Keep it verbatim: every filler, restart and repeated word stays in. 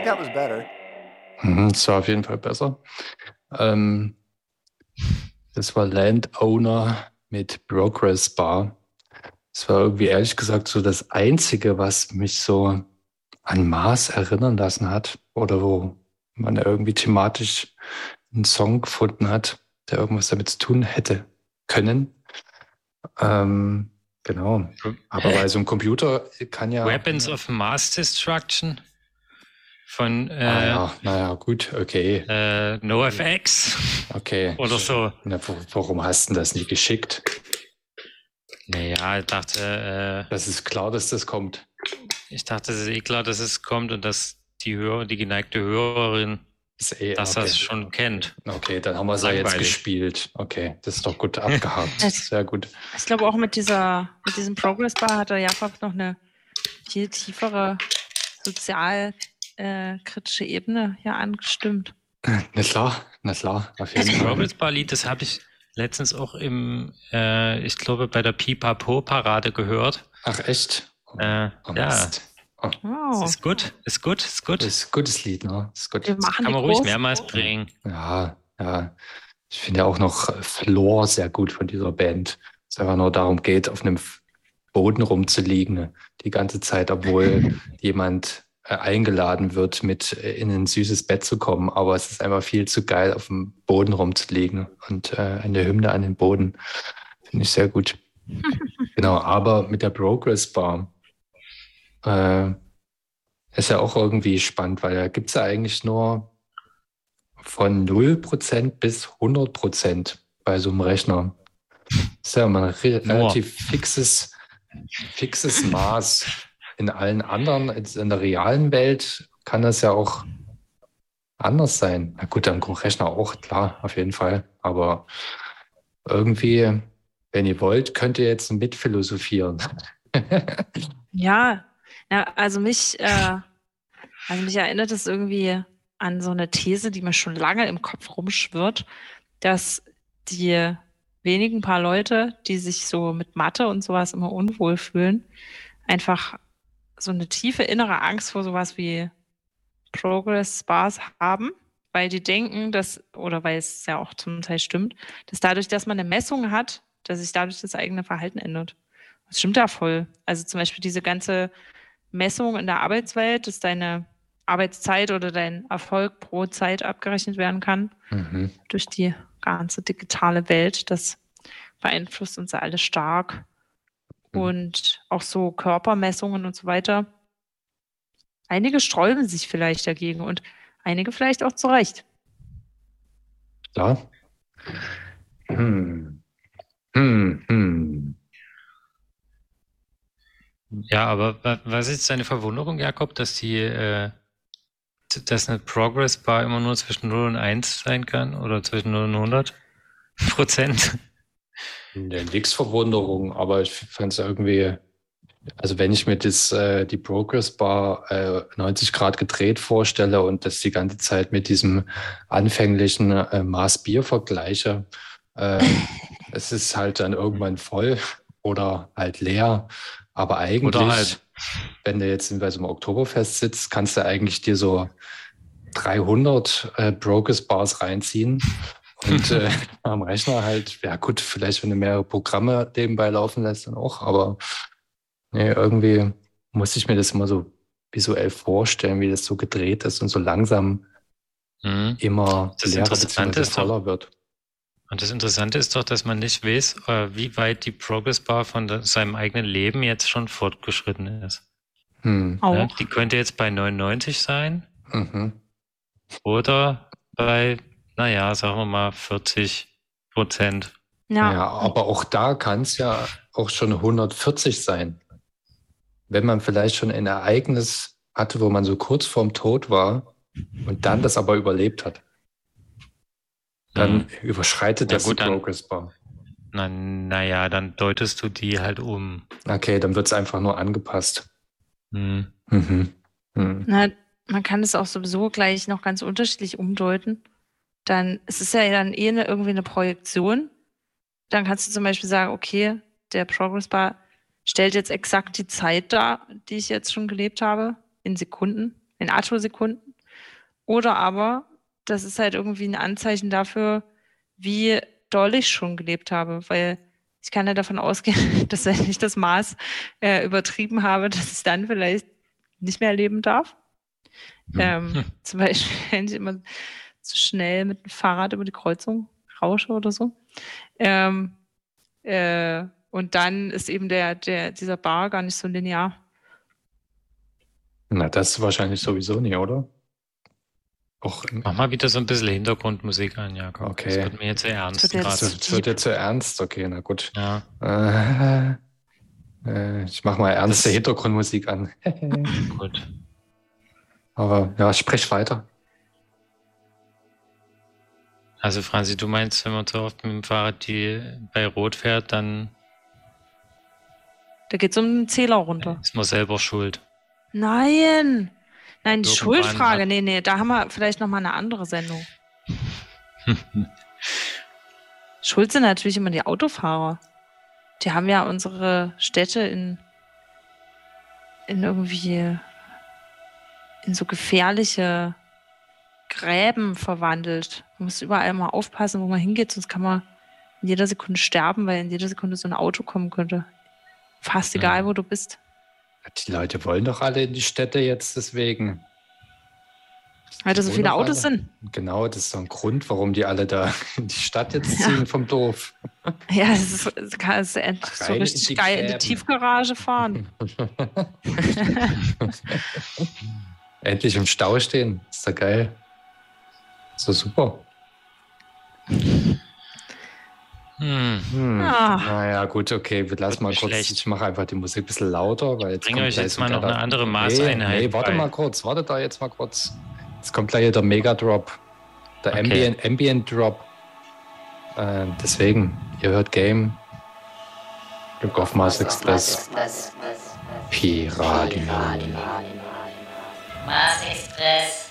think that was better. Mhm, das war auf jeden Fall besser. Ähm, das war Landowner mit Progress Bar. Das war irgendwie ehrlich gesagt so das Einzige, was mich so an Mars erinnern lassen hat oder wo man irgendwie thematisch einen Song gefunden hat, der irgendwas damit zu tun hätte können. Ähm, genau. Aber Hä? bei so einem Computer kann ja... Weapons of Mass Destruction von äh, Ah ja, naja, gut, okay. äh, NoFX Okay. oder so. Na, warum hast du das nicht geschickt? Naja, ich dachte, äh, Das ist klar, dass das kommt. ich dachte, es ist eh klar, dass es kommt und dass die Hörer, die geneigte Hörerin Ist eh, dass okay. das schon kennt. Okay, dann haben wir es ja jetzt gespielt. Okay, das ist doch gut abgehakt. Sehr gut. Ich glaube auch mit dieser, mit diesem Progress Bar hat der Jakob noch eine viel tiefere sozialkritische äh, Ebene hier angestimmt. Na klar, na klar. Auf jeden das Fall. Progress Bar Lied, das habe ich letztens auch im, äh, ich glaube, bei der Pipapo-Parade gehört. Ach echt? Oh, äh, oh, ja. Oh. Das ist gut, ist gut, ist gut. Das ist ein gutes Lied, ne? Ist gut. Wir machen kann man ruhig mehrmals bringen. Ja, ja. Ich finde ja auch noch Floor sehr gut von dieser Band. Es einfach nur darum geht, auf einem Boden rumzuliegen die ganze Zeit, obwohl jemand äh, eingeladen wird, mit in ein süßes Bett zu kommen. Aber es ist einfach viel zu geil, auf dem Boden rumzuliegen und äh, eine Hymne an den Boden. Finde ich sehr gut. Genau, aber mit der Progress Bar äh, ist ja auch irgendwie spannend, weil da gibt es ja eigentlich nur von null Prozent bis hundert Prozent bei so einem Rechner. Das ist ja mal ein re- relativ fixes, fixes Maß. In allen anderen, in der realen Welt kann das ja auch anders sein. Na gut, am Rechner auch, klar, auf jeden Fall. Aber irgendwie, wenn ihr wollt, könnt ihr jetzt mitphilosophieren. Ja, ja, also mich, äh, also mich erinnert es irgendwie an so eine These, die mir schon lange im Kopf rumschwirrt, dass die wenigen paar Leute, die sich so mit Mathe und sowas immer unwohl fühlen, einfach so eine tiefe innere Angst vor sowas wie Progress Bars haben, weil die denken, dass, oder weil es ja auch zum Teil stimmt, dass dadurch, dass man eine Messung hat, dass sich dadurch das eigene Verhalten ändert. Das stimmt ja voll. Also zum Beispiel diese ganze Messung in der Arbeitswelt, dass deine Arbeitszeit oder dein Erfolg pro Zeit abgerechnet werden kann Mhm. durch die ganze digitale Welt. Das beeinflusst uns ja alle stark. Mhm. Und auch so Körpermessungen und so weiter. Einige sträuben sich vielleicht dagegen und einige vielleicht auch zu Recht. Klar. Hm. Hm, hm. Ja, aber wa- was ist deine Verwunderung, Jakob, dass die, äh, t- dass eine Progress Bar immer nur zwischen null und eins sein kann oder zwischen null und hundert Prozent? Nee, nix Verwunderung, aber ich fand es irgendwie, also wenn ich mir das, äh, die Progress Bar äh, neunzig Grad gedreht vorstelle und das die ganze Zeit mit diesem anfänglichen äh, Maß Bier vergleiche, äh, es ist halt dann irgendwann voll oder halt leer. Aber eigentlich, Oder halt- wenn du jetzt bei so einem Oktoberfest sitzt, kannst du eigentlich dir so dreihundert äh, Progress Bars reinziehen. Und äh, am Rechner halt, ja gut, vielleicht wenn du mehrere Programme nebenbei laufen lässt, dann auch, aber nee, irgendwie muss ich mir das mal so visuell vorstellen, wie das so gedreht ist und so langsam Mhm. immer Das leerer Interessante bzw. ist doch- voller wird. Und das Interessante ist doch, dass man nicht weiß, äh, wie weit die Progress Bar von de- seinem eigenen Leben jetzt schon fortgeschritten ist. Hm. Auch. Ja, die könnte jetzt bei neunundneunzig sein Mhm. oder bei, naja, sagen wir mal vierzig Prozent. Ja, Ja, aber auch da kann es ja auch schon hundertvierzig sein. Wenn man vielleicht schon ein Ereignis hatte, wo man so kurz vorm Tod war und dann das aber überlebt hat, dann Mhm. überschreitet Ja das gut, die dann- Progress Bar. Na, naja, dann deutest du die halt um. Okay, dann wird es einfach nur angepasst. Mhm. Mhm. Mhm. na, man kann es auch sowieso gleich noch ganz unterschiedlich umdeuten. Dann, es ist ja dann eh eine, irgendwie eine Projektion. Dann kannst du zum Beispiel sagen, okay, der Progress Bar stellt jetzt exakt die Zeit dar, die ich jetzt schon gelebt habe, in Sekunden, in Attosekunden. Oder aber, das ist halt irgendwie ein Anzeichen dafür, wie doll ich schon gelebt habe, weil ich kann ja davon ausgehen, dass wenn ich das Maß äh, übertrieben habe, dass ich dann vielleicht nicht mehr leben darf. Hm. Ähm, Hm. Zum Beispiel, wenn ich immer zu schnell mit dem Fahrrad über die Kreuzung rausche oder so. Ähm, äh, und dann ist eben der, der, dieser Bar gar nicht so linear. Na, das wahrscheinlich sowieso nicht, oder? Auch im, Mach mal wieder so ein bisschen Hintergrundmusik an, Jakob. Okay. Das wird mir jetzt sehr ernst Das wird das, jetzt- gerade. das wird jetzt zu ernst. Okay, na gut. Ja. Äh, äh, ich mache mal ernste Das- Hintergrundmusik an. Gut. Aber ja, sprich weiter. Also Franzi, du meinst, wenn man so oft mit dem Fahrrad die bei Rot fährt, dann Da geht es um den Zähler runter. ist man selber schuld. Nein! Nein, Irgendwann Schuldfrage. hat- Nee, nee, da haben wir vielleicht nochmal eine andere Sendung. Schuld sind natürlich immer die Autofahrer. Die haben ja unsere Städte in, in irgendwie in so gefährliche Gräben verwandelt. Man muss überall mal aufpassen, wo man hingeht, sonst kann man in jeder Sekunde sterben, weil in jeder Sekunde so ein Auto kommen könnte. Fast egal, Hm. wo du bist. Die Leute wollen doch alle in die Städte jetzt deswegen. Weil da so wohnen viele doch Autos alle. sind. Genau, das ist doch ein Grund, warum die alle da in die Stadt jetzt Ja. ziehen vom Dorf. Ja, es ist, es kann es endlich so Rein in richtig die geil in die Gräben. Tiefgarage fahren. Endlich im Stau stehen. Ist doch geil. So super. Hm. Hm. Ah. Naja, gut, okay, wir lassen Wird mal nicht kurz. schlecht. Ich mache einfach die Musik ein bisschen lauter, weil jetzt bringe kommt euch gleich jetzt so mal noch geiler- eine andere Nee, Maßeinheit nee, warte bei. mal kurz, warte da jetzt mal kurz. Jetzt kommt gleich der Mega-Drop. Der Okay. Ambient, Ambient Drop. Äh, deswegen, ihr hört Game. Glück auf Mars Express. Pi Radio. Mars Express.